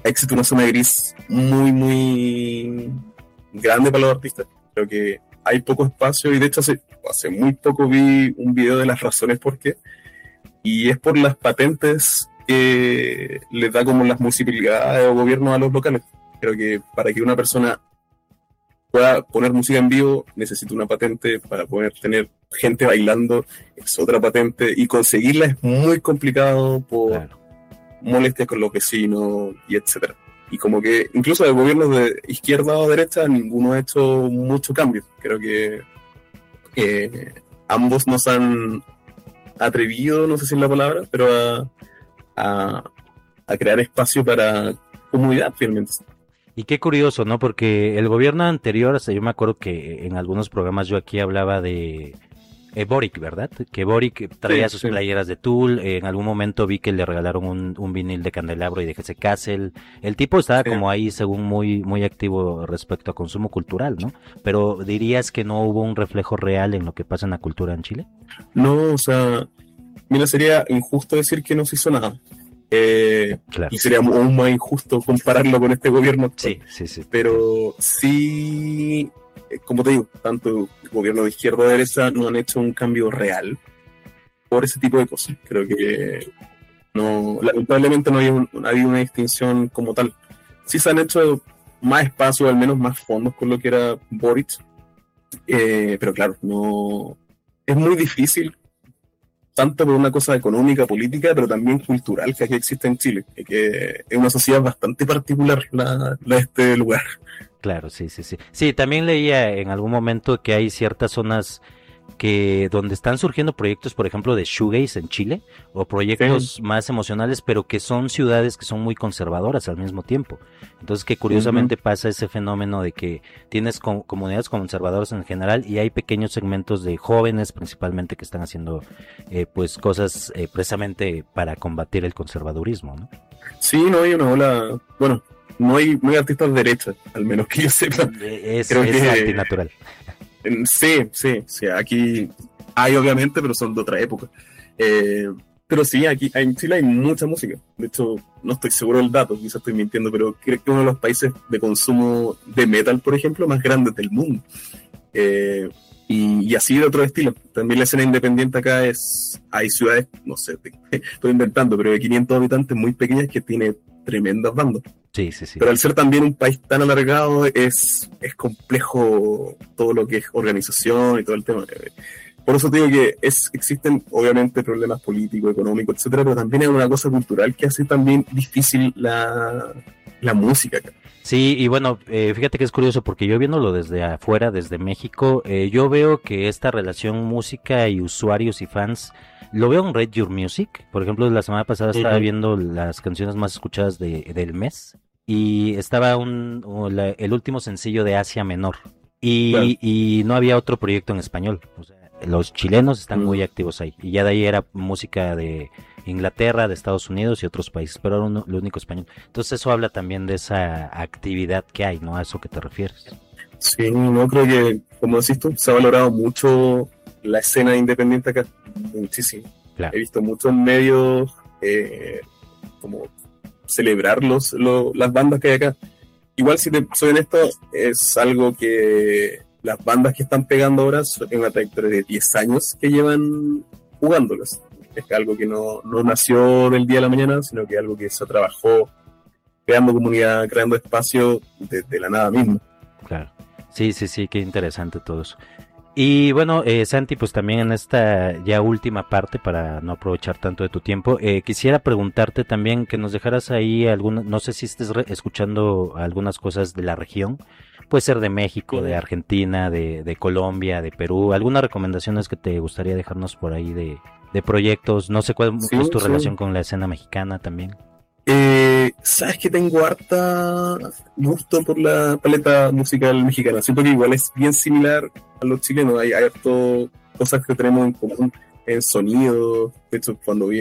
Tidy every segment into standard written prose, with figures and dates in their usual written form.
existe una zona gris muy, muy grande para los artistas. Creo que hay poco espacio y de hecho hace muy poco vi un video de las razones por qué, y es por las patentes que les da como las municipalidades o gobiernos a los locales. Creo que para que una persona pueda poner música en vivo necesita una patente, para poder tener gente bailando es otra patente, y conseguirla es muy complicado por molestias con los vecinos y etcétera. Y como que incluso de gobiernos de izquierda o derecha ninguno ha hecho mucho cambio. Creo que ambos nos han atrevido, no sé si es la palabra, pero a crear espacio para comunidad finalmente. Y qué curioso, ¿no? Porque el gobierno anterior, o sea, yo me acuerdo que en algunos programas yo aquí hablaba de Boric, ¿verdad? Que Boric traía sus playeras de Tool, en algún momento vi que le regalaron un vinil de Candelabro y de Jesse Castle. El tipo estaba como ahí, según muy, muy activo respecto a consumo cultural, ¿no? Pero ¿dirías que no hubo un reflejo real en lo que pasa en la cultura en Chile? No, o sea, mira, sería injusto decir que no se hizo nada. Y sería aún más injusto compararlo con este gobierno actual. Sí. Pero sí, como te digo, tanto el gobierno de izquierda o de derecha no han hecho un cambio real por ese tipo de cosas. Creo que no, lamentablemente no ha habido una distinción como tal. Sí se han hecho más espacio, al menos más fondos con lo que era Boric, pero claro, no es muy difícil, tanto por una cosa económica, política, pero también cultural que aquí existe en Chile, que es una sociedad bastante particular la de este lugar. Claro, sí. Sí, también leía en algún momento que hay ciertas zonas donde están surgiendo proyectos, por ejemplo, de shoegaze en Chile, o proyectos más emocionales, pero que son ciudades que son muy conservadoras al mismo tiempo. Entonces, que curiosamente pasa ese fenómeno de que tienes comunidades conservadoras en general y hay pequeños segmentos de jóvenes, principalmente, que están haciendo pues cosas precisamente para combatir el conservadurismo, ¿no? Sí, no hay una ola, bueno, no hay artistas de derecha, al menos que yo sepa. Es antinatural. Sí, aquí hay obviamente, pero son de otra época. Pero sí, aquí en Chile hay mucha música. De hecho, no estoy seguro del dato, quizás estoy mintiendo, pero creo que es uno de los países de consumo de metal, por ejemplo, más grandes del mundo. Y así de otro estilo. También la escena independiente acá hay ciudades, no sé, estoy inventando, pero de 500 habitantes muy pequeñas que tiene tremendas bandas. Sí. Pero al ser también un país tan alargado, es complejo todo lo que es organización y todo el tema. Por eso te digo que existen obviamente problemas políticos, económicos, etcétera, pero también es una cosa cultural que hace también difícil la música acá. Sí, y bueno, fíjate que es curioso porque yo viéndolo desde afuera, desde México, yo veo que esta relación música y usuarios y fans, lo veo en Rate Your Music. Por ejemplo, la semana pasada estaba viendo las canciones más escuchadas del mes y estaba el último sencillo de Asia Menor y no había otro proyecto en español. O sea, los chilenos están muy activos ahí y ya de ahí era música de Inglaterra, de Estados Unidos y otros países, pero era lo único español. Entonces eso habla también de esa actividad que hay, ¿no? A eso que te refieres. Sí, no, creo que, como decís tú, se ha valorado mucho la escena independiente acá, muchísimo. Claro. He visto muchos medios como celebrar las bandas que hay acá. Igual, si te soy honesto, es algo que las bandas que están pegando ahora en una trayectoria de 10 años que llevan jugándolas. Es algo que no nació del día a la mañana, sino que es algo que se trabajó creando comunidad, creando espacio desde la nada misma. Claro. Sí, qué interesante todo eso. Y bueno, Santi, pues también en esta ya última parte, para no aprovechar tanto de tu tiempo, quisiera preguntarte también que nos dejaras ahí no sé si estés escuchando algunas cosas de la región, puede ser de México, de Argentina, de Colombia, de Perú, algunas recomendaciones que te gustaría dejarnos por ahí de proyectos, no sé cuál es tu relación con la escena mexicana también. Sabes que tengo harta gusto por la paleta musical mexicana. Siento que igual es bien similar a los chilenos. Hay harto cosas que tenemos en común en sonido. De hecho, cuando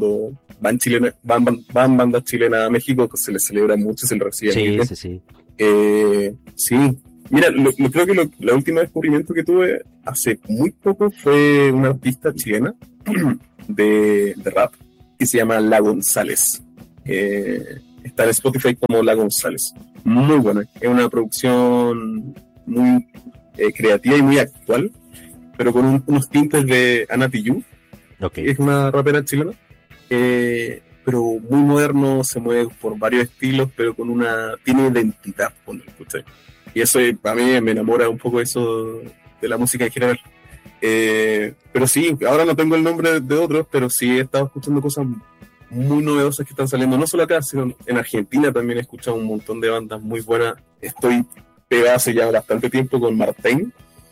van bandas chilenas a México, se les celebra mucho, se les recibe. Sí. Sí. Mira, creo que la última descubrimiento que tuve hace muy poco fue una artista chilena de rap que se llama La González. Es está en Spotify como La González. Muy buena, es una producción muy creativa y muy actual, pero con unos tintes de Ana Tijoux, que es una rapera chilena, pero muy moderno, se mueve por varios estilos, pero tiene identidad cuando lo escuché. Y eso a mí me enamora un poco eso de la música en general. Pero sí, ahora no tengo el nombre de otros, pero sí he estado escuchando cosas muy novedosas que están saliendo, no solo acá, sino en Argentina también he escuchado un montón de bandas muy buenas. Estoy pegado hace ya bastante tiempo con Martín.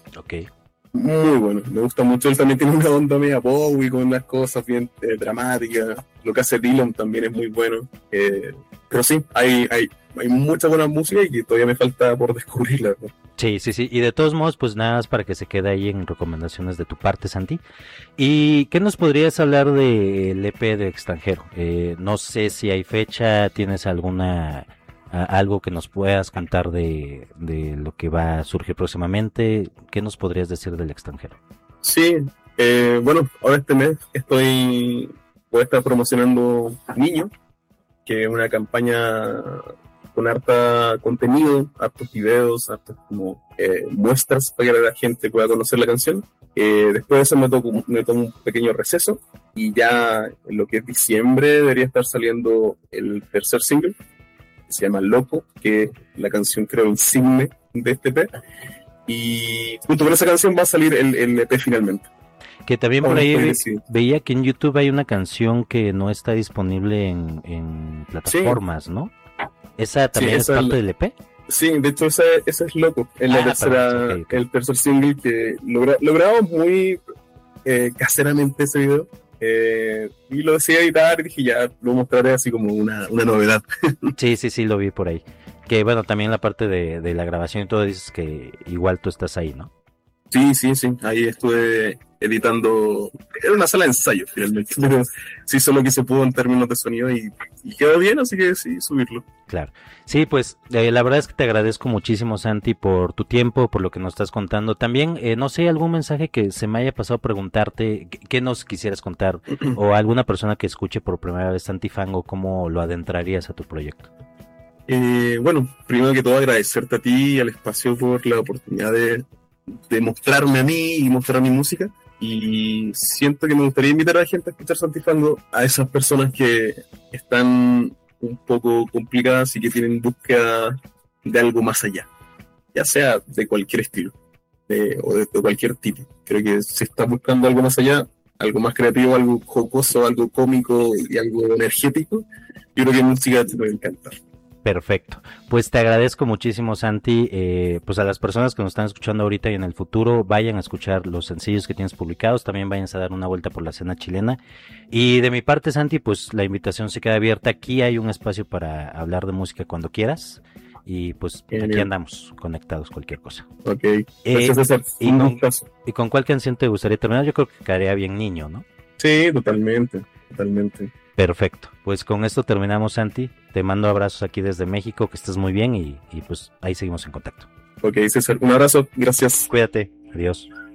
Muy bueno, me gusta mucho. Él también tiene una onda media Bowie con unas cosas bien dramáticas. Lo que hace Dylan también es muy bueno. Pero sí, hay mucha buena música y que todavía me falta por descubrirla, ¿no? Sí. Y de todos modos, pues nada más para que se quede ahí en recomendaciones de tu parte, Santi. ¿Y qué nos podrías hablar del EP de Extranjero? No sé si hay fecha, ¿tienes algo que nos puedas contar de lo que va a surgir próximamente? ¿Qué nos podrías decir del Extranjero? Sí, bueno, ahora este mes voy a estar promocionando Niño, que es una campaña con harta contenido, hartos videos, hartas como muestras para que la gente pueda conocer la canción. Después de eso me tomo un pequeño receso y ya en lo que es diciembre debería estar saliendo el tercer single, que se llama Loco, que es la canción creo insigne de este EP, y junto con esa canción va a salir el EP finalmente. Que también por ahí veía que en YouTube hay una canción que no está disponible en plataformas, sí, ¿no? ¿Esa también es parte del EP? Sí, de hecho esa es Loco, es la tercera, okay. El tercer single que logramos muy caseramente ese video. Y lo decidí editar y dije ya lo mostraré así como una novedad. Sí, lo vi por ahí. Que bueno, también la parte de la grabación y todo, dices que igual tú estás ahí, ¿no? Sí, ahí estuve editando. Era una sala de ensayo finalmente, pero sí, solo que se pudo en términos de sonido y quedó bien, así que sí, subirlo. Claro, sí, pues la verdad es que te agradezco muchísimo, Santi, por tu tiempo, por lo que nos estás contando. También, no sé, algún mensaje que se me haya pasado a preguntarte, ¿qué nos quisieras contar? O alguna persona que escuche por primera vez Santi Fango, ¿cómo lo adentrarías a tu proyecto? Bueno, primero que todo agradecerte a ti y al espacio por la oportunidad de mostrarme a mí y mostrar mi música. Y siento que me gustaría invitar a la gente a escuchar Santi Fango, a esas personas que están un poco complicadas y que tienen búsqueda de algo más allá, ya sea de cualquier estilo o de cualquier tipo. Creo que si estás buscando algo más allá, algo más creativo, algo jocoso, algo cómico y algo energético, yo creo que música te puede encantar. Perfecto, pues te agradezco muchísimo, Santi. Pues a las personas que nos están escuchando ahorita y en el futuro, vayan a escuchar los sencillos que tienes publicados, también vayan a dar una vuelta por la escena chilena. Y de mi parte, Santi, pues la invitación se queda abierta. Aquí hay un espacio para hablar de música cuando quieras. Y pues aquí andamos conectados, cualquier cosa. Ok, gracias, César. ¿Y con cuál canción te gustaría terminar? Yo creo que quedaría bien Niño, ¿no? Sí, totalmente. Perfecto, pues con esto terminamos, Santi. Te mando abrazos aquí desde México, que estés muy bien y pues ahí seguimos en contacto. Ok, César, un abrazo, gracias. Cuídate, adiós.